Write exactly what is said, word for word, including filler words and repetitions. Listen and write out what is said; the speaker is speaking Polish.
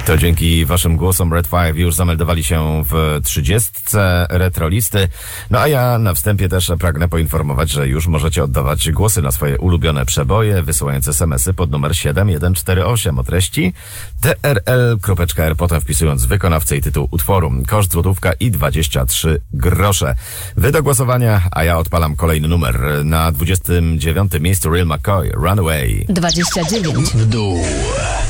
To dzięki waszym głosom Red Five już zameldowali się w trzydziestce retrolisty. No a ja na wstępie też pragnę poinformować, że już możecie oddawać głosy na swoje ulubione przeboje, wysyłając es em esy pod numer siedem jeden cztery osiem o treści T R L kropka R, potem wpisując wykonawcę i tytuł utworu. Koszt złotówka i dwadzieścia trzy grosze. Wy do głosowania, a ja odpalam kolejny numer. Na dwudziestym dziewiątym miejscu Real McCoy, Runaway. dwadzieścia dziewięć w dół.